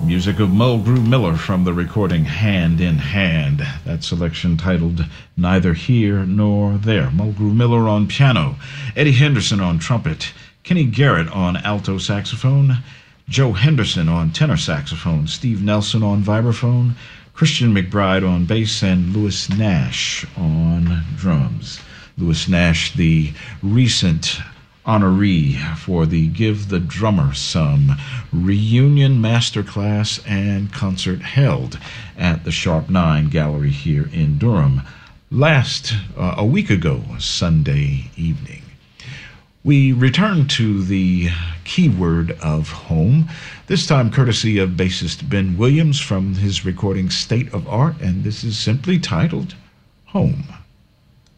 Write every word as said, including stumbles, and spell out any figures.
Music of Mulgrew Miller from the recording Hand in Hand. That selection titled Neither Here Nor There. Mulgrew Miller on piano, Eddie Henderson on trumpet, Kenny Garrett on alto saxophone, Joe Henderson on tenor saxophone, Steve Nelson on vibraphone, Christian McBride on bass, and Louis Nash on drums. Louis Nash, the recent honoree for the Give the Drummer Some reunion masterclass and concert held at the Sharp Nine Gallery here in Durham last uh, a week ago, Sunday evening. We return to the keyword of home, this time courtesy of bassist Ben Williams from his recording State of Art, and this is simply titled Home.